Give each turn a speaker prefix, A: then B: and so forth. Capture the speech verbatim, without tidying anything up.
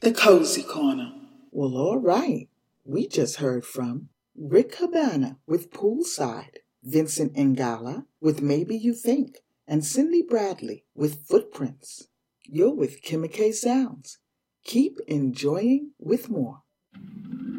A: The Cozy Corner.
B: Well, all right. We just heard from Rick Cabana with Poolside, Vincent Ngala with Maybe You Think, and Cindy Bradley with Footprints. You're with Kimmy K Sounds. Keep enjoying with more.